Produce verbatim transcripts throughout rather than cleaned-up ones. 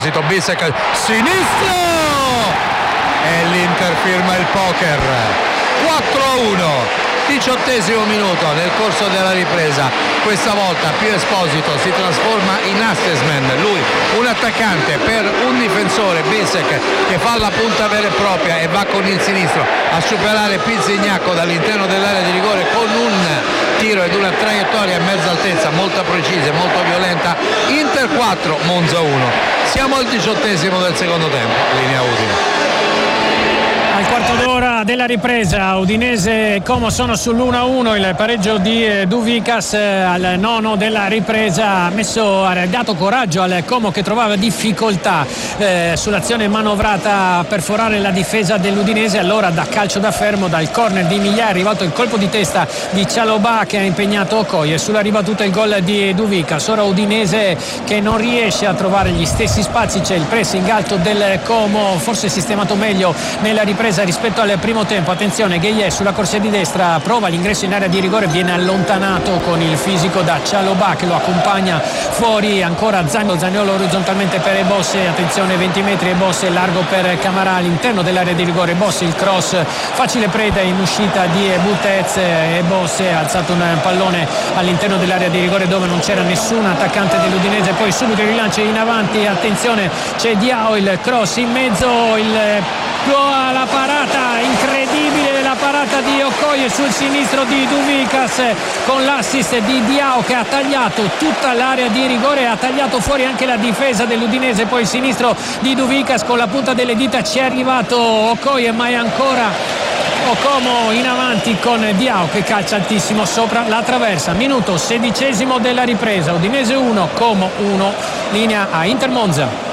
Bissek sinistro e l'Inter firma il poker. Quattro a uno, diciottesimo minuto nel corso della ripresa. Questa volta Pio Esposito si trasforma in assessman, lui un attaccante per un difensore, Bissek, che fa la punta vera e propria e va con il sinistro a superare Pizzignacco dall'interno dell'area di rigore con un tiro ed una traiettoria a mezza altezza molto precisa, molto violenta. Inter quattro, Monza uno. Siamo al diciottesimo del secondo tempo, linea Udine. Al quarto d'ora della ripresa Udinese e Como sono sull'uno a uno, il pareggio di Douvikas al nono della ripresa ha messo, ha dato coraggio al Como che trovava difficoltà eh, sull'azione manovrata a perforare la difesa dell'Udinese. Allora da calcio da fermo dal corner di Miglià è arrivato il colpo di testa di Cialobà che ha impegnato Okoye, sulla ribattuta il gol di Douvikas. Ora Udinese che non riesce a trovare gli stessi spazi, c'è il pressing alto del Como, forse sistemato meglio nella ripresa rispetto al primo tempo. Attenzione, Gueye sulla corsia di destra prova l'ingresso in area di rigore, viene allontanato con il fisico da Cialobà che lo accompagna fuori. Ancora Zaniolo, Zaniolo orizzontalmente per Ebosse, attenzione venti metri Ebosse, largo per Camarà all'interno dell'area di rigore. Ebosse il cross, facile preda in uscita di Butez. Ebosse ha alzato un pallone all'interno dell'area di rigore dove non c'era nessun attaccante dell'Udinese, poi subito il rilancio in avanti, attenzione c'è Diao, il cross in mezzo, il la parata incredibile, la parata di Okoye sul sinistro di Douvikas con l'assist di Diao che ha tagliato tutta l'area di rigore, ha tagliato fuori anche la difesa dell'Udinese. Poi il sinistro di Douvikas con la punta delle dita ci è arrivato Okoye, ma è ancora Como in avanti con Diao che calcia altissimo sopra la traversa. Minuto sedicesimo della ripresa, Udinese uno, Como uno, linea a Inter Monza.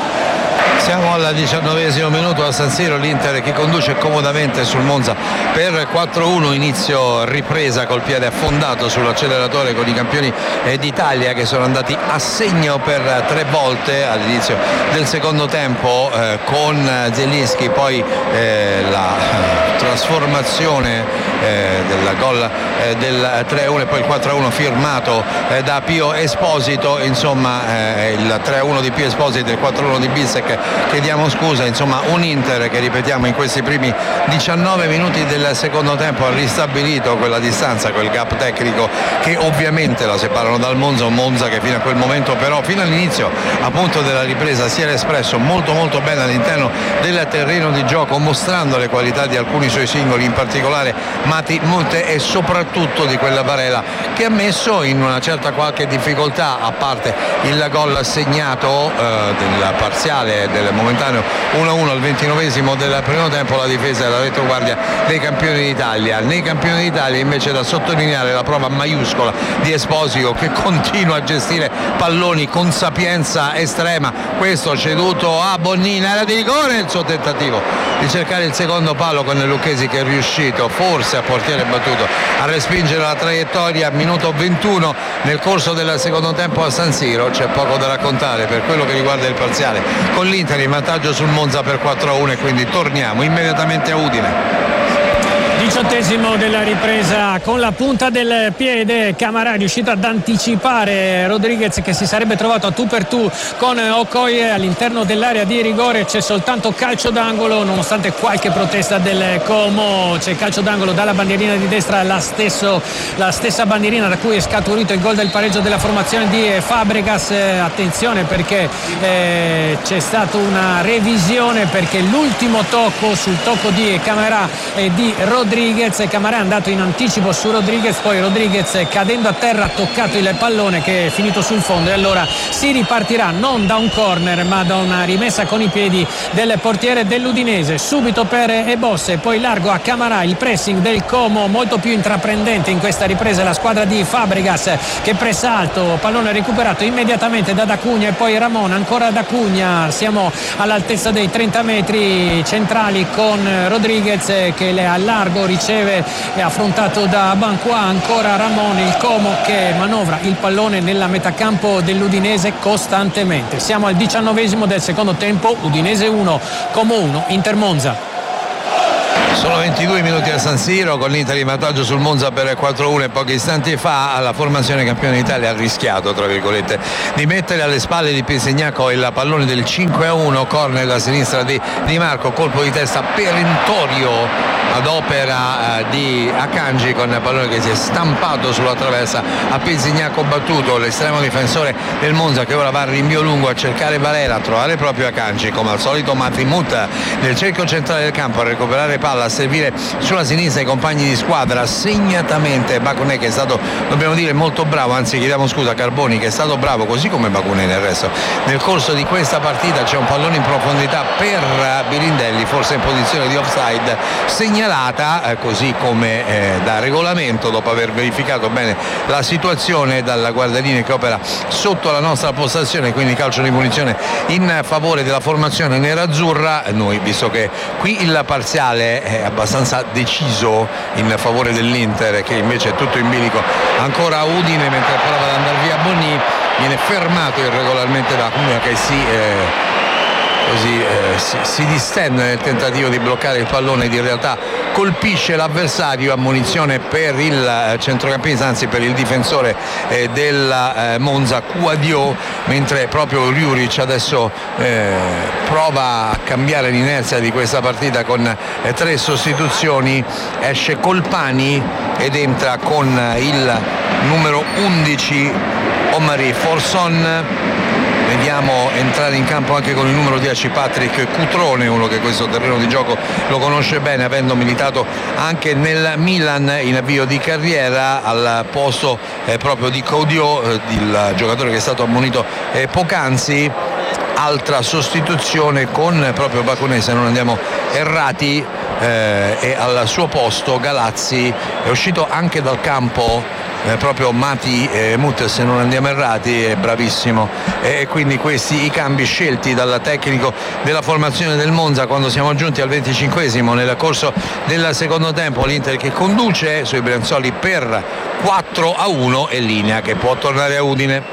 Siamo al diciannovesimo minuto a San Siro, l'Inter che conduce comodamente sul Monza per quattro a uno, inizio ripresa col piede affondato sull'acceleratore con i campioni d'Italia che sono andati a segno per tre volte all'inizio del secondo tempo eh, con Zielinski, poi eh, la trasformazione eh, del gol eh, del tre a uno e poi il quattro a uno firmato eh, da Pio Esposito. Insomma eh, il tre a uno di Pio Esposito e il quattro a uno di Bissek, chiediamo scusa. Insomma un Inter che, ripetiamo, in questi primi diciannove minuti del secondo tempo ha ristabilito quella distanza, quel gap tecnico che ovviamente la separano dal Monza, un Monza che fino a quel momento però, fino all'inizio appunto della ripresa, si era espresso molto molto bene all'interno del terreno di gioco, mostrando le qualità di alcuni suoi singoli, in particolare Mati Monte e soprattutto di quella Varela che ha messo in una certa qualche difficoltà, a parte il gol segnato eh, del parziale del momentaneo uno a uno al ventinovesimo del primo tempo, la difesa e la retroguardia dei campioni d'Italia. Nei campioni d'Italia invece da sottolineare la prova maiuscola di Esposito che continua a gestire palloni con sapienza estrema, questo ceduto a Bonnina, era di rigore il suo tentativo di cercare il secondo palo con Lucchesi che è riuscito forse a portiere battuto a respingere la traiettoria. Minuto ventuno nel corso del secondo tempo a San Siro, c'è poco da raccontare per quello che riguarda il parziale, con l'Inter in vantaggio sul Monza per quattro a uno e quindi torniamo immediatamente a Udine. Diciottesimo della ripresa, con la punta del piede Camarà è riuscito ad anticipare Rodriguez che si sarebbe trovato a tu per tu con Okoye all'interno dell'area di rigore. C'è soltanto calcio d'angolo nonostante qualche protesta del Como, c'è calcio d'angolo dalla bandierina di destra, la, stesso, la stessa bandierina da cui è scaturito il gol del pareggio della formazione di Fabregas. Attenzione perché eh, c'è stata una revisione, perché l'ultimo tocco sul tocco di Camarà e di Rodriguez, Camarà è andato in anticipo su Rodriguez, poi Rodriguez cadendo a terra ha toccato il pallone che è finito sul fondo e allora si ripartirà non da un corner ma da una rimessa con i piedi del portiere dell'Udinese. Subito per Ebosse, poi largo a Camarà, il pressing del Como molto più intraprendente in questa ripresa, la squadra di Fabregas che pressa alto, pallone recuperato immediatamente da D'Acugna e poi Ramon, ancora D'Acugna, siamo all'altezza dei trenta metri centrali con Rodriguez che le a largo riceve, è affrontato da Banqua, ancora Ramon, il Como che manovra il pallone nella metacampo dell'Udinese costantemente. Siamo al diciannovesimo del secondo tempo, Udinese uno, Como uno, Inter Monza. Sono ventidue minuti a San Siro con l'Inter in vantaggio sul Monza per quattro a uno e pochi istanti fa la formazione campione d'Italia ha rischiato, tra virgolette, di mettere alle spalle di Pisegnaco il pallone del cinque a uno, corner a sinistra di Di Marco, colpo di testa perentorio ad opera eh, di Akanji con il pallone che si è stampato sulla traversa, a Pisegnaco battuto l'estremo difensore del Monza che ora va a rinvio lungo a cercare Valera, a trovare proprio Akanji, come al solito Matimut nel cerchio centrale del campo a recuperare palla, a servire sulla sinistra i compagni di squadra, segnatamente Bakuné che è stato, dobbiamo dire, molto bravo, anzi chiediamo scusa a Carboni che è stato bravo così come Bakuné nel resto nel corso di questa partita. C'è un pallone in profondità per Birindelli, forse in posizione di offside segnalata eh, così come eh, da regolamento, dopo aver verificato bene la situazione dalla guardaline che opera sotto la nostra postazione, quindi calcio di punizione in favore della formazione nerazzurra. Noi, visto che qui il parziale è abbastanza deciso in favore dell'Inter che invece è tutto in bilico ancora a Udine, mentre prova ad andare via Bonni, viene fermato irregolarmente da Cunha che si eh, così eh, si, si distende nel tentativo di bloccare il pallone ed in realtà colpisce l'avversario. Ammonizione per il eh, centrocampista, anzi per il difensore eh, del eh, Monza Quadio, mentre proprio Juric adesso eh, prova a cambiare l'inerzia di questa partita con eh, tre sostituzioni. Esce Colpani ed entra con il numero undici Omari Forson. Vediamo entrare in campo anche con il numero dieci Patrick Cutrone, uno che questo terreno di gioco lo conosce bene, avendo militato anche nel Milan in avvio di carriera, al posto eh, proprio di Caudiot, eh, il giocatore che è stato ammonito eh, poc'anzi. Altra sostituzione con proprio Bakuné, se non andiamo errati, eh, e al suo posto Galazzi è uscito anche dal campo Eh, proprio Mati eh, Mut, se non andiamo errati, è bravissimo, e eh, quindi questi i cambi scelti dal tecnico della formazione del Monza quando siamo giunti al venticinquesimo nel corso del secondo tempo. L'Inter che conduce sui Brianzoli per quattro a uno e linea che può tornare a Udine.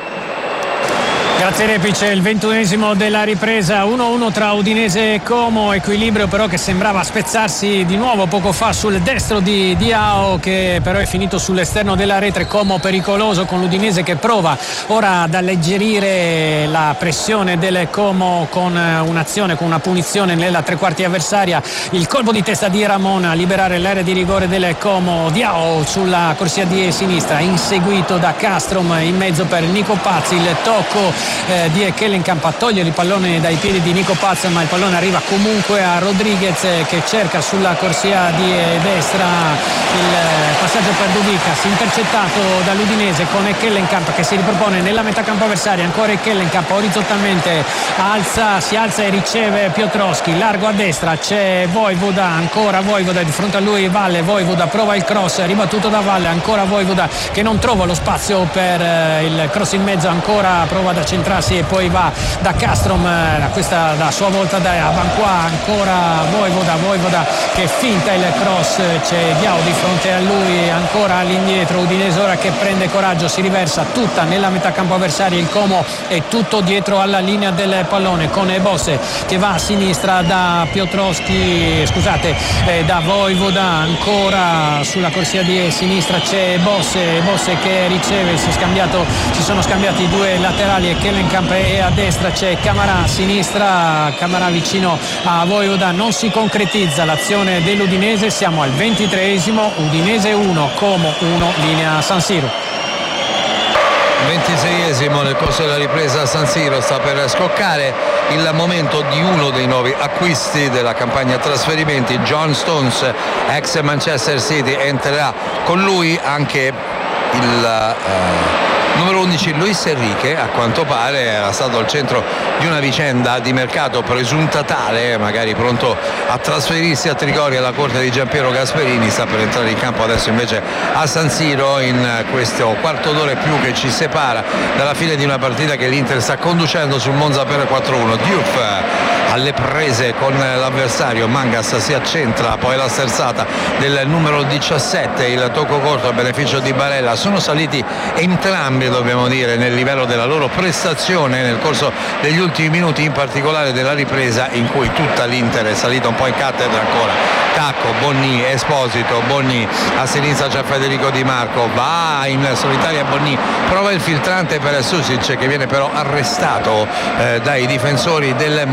Grazie Repic, il ventunesimo della ripresa, uno a uno tra Udinese e Como, equilibrio però che sembrava spezzarsi di nuovo poco fa sul destro di Diao, che però è finito sull'esterno della rete. Como pericoloso con l'Udinese che prova ora ad alleggerire la pressione del Como con un'azione, con una punizione nella tre quarti avversaria, il colpo di testa di Ramon a liberare l'area di rigore del Como. Diao sulla corsia di sinistra, inseguito da Castrom in mezzo per Nico Pazzi, il tocco Eh, di Kellenkamp a togliere il pallone dai piedi di Nico Paz, ma il pallone arriva comunque a Rodriguez eh, che cerca sulla corsia di eh, destra il eh, passaggio per Duvicas, intercettato dall'Udinese con Kellenkamp che si ripropone nella metà campo avversaria. Ancora Kellenkamp orizzontalmente alza, si alza e riceve Piotrowski, largo a destra, c'è Vojvoda, ancora Vojvoda, di fronte a lui Valle. Vojvoda prova il cross, ribattuto da Valle, ancora Vojvoda che non trova lo spazio per eh, il cross in mezzo, ancora prova da centrarsi e poi va da Castrom, eh, questa da sua volta da Abanqua, ancora Vojvoda, Vojvoda che finta il cross, c'è Diao di fronte a lui, ancora all'indietro. Udinese ora che prende coraggio, si riversa tutta nella metà campo avversaria, il Como è tutto dietro alla linea del pallone con Bosse che va a sinistra da Piotrowski, scusate, eh, da Vojvoda, ancora sulla corsia di sinistra c'è Bosse, Bosse che riceve, si, è scambiato, si sono scambiati i due laterali e Kellenkamp, e a destra c'è Camarà, a sinistra Camarà vicino a Vojvoda. Non si concretizza l'azione dell'Udinese, siamo al ventitreesimo, Udinese uno, Como uno, linea San Siro. ventiseiesimo nel corso della ripresa a San Siro, sta per scoccare il momento di uno dei nuovi acquisti della campagna trasferimenti. John Stones, ex Manchester City, entrerà con lui anche il uh, numero undici Luis Enrique, a quanto pare era stato al centro di una vicenda di mercato presunta tale, magari pronto a trasferirsi a Trigoria alla corte di Giampiero Gasperini. Sta per entrare in campo adesso invece a San Siro in questo quarto d'ora e più che ci separa dalla fine di una partita che l'Inter sta conducendo sul Monza per quattro a uno. Diouf alle prese con l'avversario. Mangas si accentra, poi la sterzata del numero diciassette, il tocco corto a beneficio di Barella. Sono saliti entrambi, dobbiamo dire, nel livello della loro prestazione nel corso degli ultimi minuti, in particolare della ripresa, in cui tutta l'Inter è salita un po' in cattedra ancora. Tacco, Bonni, Esposito, Bonni, a sinistra c'è Federico Di Marco, va in solitaria Bonni, prova il filtrante per Susic che viene però arrestato eh, dai difensori del